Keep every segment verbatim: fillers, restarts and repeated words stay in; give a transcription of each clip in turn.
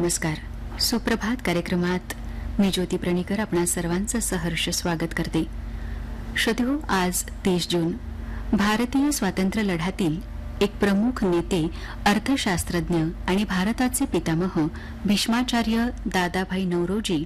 नमस्कार. सुप्रभात कार्यक्रमात मी ज्योती प्रणीकर आपणा सर्वांचं सहर्ष स्वागत करते. श्रोतेहो, आज तीस जून भारतीय स्वातंत्र्य लढ्यातील एक प्रमुख नेते, अर्थशास्त्रज्ञ आणि भारताचे पितामह भीष्माचार्य दादाभाई नौरोजी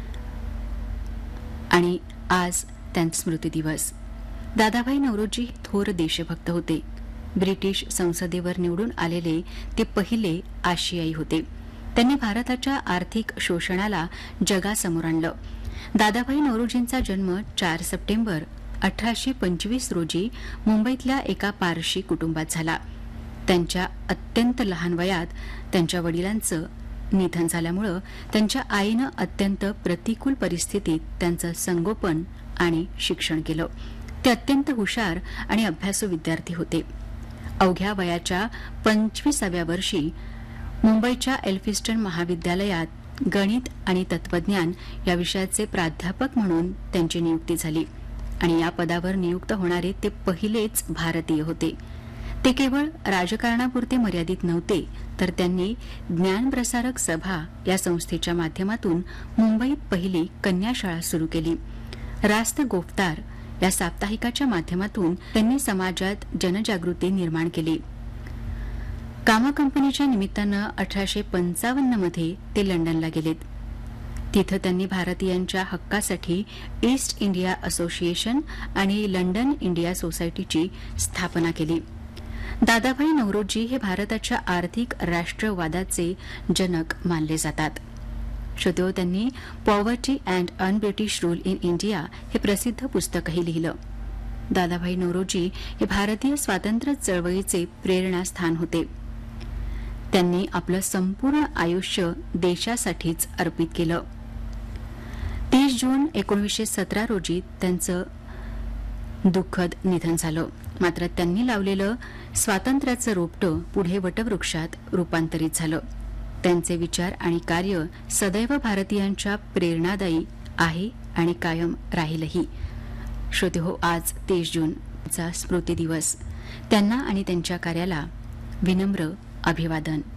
आणि आज त्यांचा स्मृती दिवस. दादाभाई नौरोजी थोर देशभक्त होते. ब्रिटिश संसदेवर निवडून आलेले ते पहिले आशियाई होते. त्यांनी भारताच्या आर्थिक शोषणाला जगासमोर आणलं. दादाभाई नौरोजींचा जन्म चार सप्टेंबर अठराशे पंचवीस रोजी मुंबईतल्या एका पारशी कुटुंबात झाला. त्यांच्या अत्यंत लहान वयात त्यांच्या वडिलांचं निधन झाल्यामुळं त्यांच्या आईनं अत्यंत प्रतिकूल परिस्थितीत त्यांचं संगोपन आणि शिक्षण केलं. ते अत्यंत हुशार आणि अभ्यासू विद्यार्थी होते. अवघ्या वयाच्या पंचवीसाव्या वर्षी मुंबईच्या एल्फिस्टन महाविद्यालयात गणित आणि तत्वज्ञान या विषयाचे प्राध्यापक म्हणून त्यांची नियुक्ती झाली आणि या पदावर नियुक्त होणारे ते पहिलेच भारतीय होते. ते केवळ राजकारणापुरते मर्यादित नव्हते, तर त्यांनी ज्ञानप्रसारक सभा या संस्थेच्या माध्यमातून मुंबईत पहिली कन्याशाळा सुरू केली. रास्त गोफ्तार या साप्ताहिकाच्या माध्यमातून त्यांनी समाजात जनजागृती निर्माण केली. कामा कंपनीच्या निमित्तानं अठराशे पंचावन्न मध्ये ते लंडनला गेलेत. तिथं त्यांनी भारतीयांच्या हक्कासाठी ईस्ट इंडिया असोसिएशन आणि लंडन इंडिया सोसायटीची स्थापना केली. दादाभाई नौरोजी हे भारताच्या आर्थिक राष्ट्रवादाचे जनक मानले जातात. श्रोतेहो, त्यांनी poverty and un-British rule in India हे प्रसिद्ध पुस्तकही लिहिलं. दादाभाई नौरोजी हे भारतीय स्वातंत्र्य चळवळीचे प्रेरणास्थान होते. त्यांनी आपलं संपूर्ण आयुष्य देशासाठीच अर्पित केलं. तीस जून एकोणीसशे सतरा रोजी त्यांचं दुःखद निधन झालं. मात्र त्यांनी लावलेलं स्वातंत्र्याचं रोपटं पुढे वटवृक्षात रूपांतरित झालं. त्यांचे विचार आणि कार्य सदैव भारतीयांच्या प्रेरणादायी आहे आणि कायम राहीलही. श्रोतेहो, आज तीस जूनचा स्मृती दिवस. त्यांना आणि त्यांच्या कार्याला विनम्र अभिवादन.